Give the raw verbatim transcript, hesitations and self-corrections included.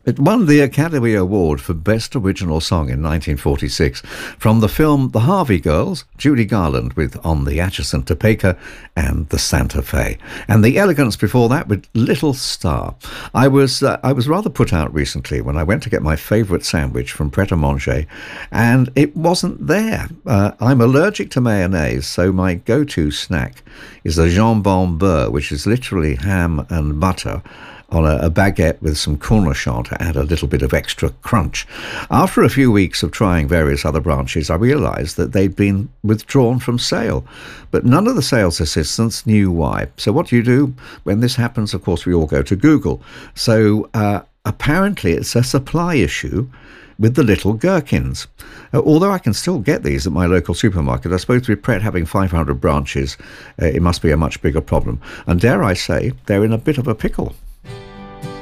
It won the Academy Award for Best Original Song in nineteen forty-six from the film The Harvey Girls, Judy Garland with On the Atchison Topeka and The Santa Fe. And The Elegance before that with Little Star. I was uh, I was rather put out recently when I went to get my favourite sandwich from Pret a Manger and it wasn't there. Uh, I'm allergic to mayonnaise, so my go-to snack is the jambon beurre, which is literally ham and butter on a, a baguette with some cornichon to add a little bit of extra crunch. After a few weeks of trying various other branches, I realised that they'd been withdrawn from sale, but none of the sales assistants knew why. So what do you do when this happens? Of course, we all go to Google. So uh, apparently it's a supply issue with the little gherkins. Uh, although I can still get these at my local supermarket, I suppose with Pret having five hundred branches, uh, it must be a much bigger problem. And dare I say, they're in a bit of a pickle.